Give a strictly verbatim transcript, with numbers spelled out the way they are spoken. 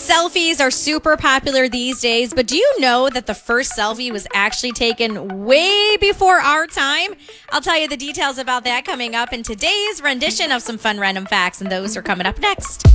Selfies are super popular these days, but do you know that the first selfie was actually taken way before our time? I'll tell you the details about that coming up in today's rendition of some fun random facts, and those are coming up next.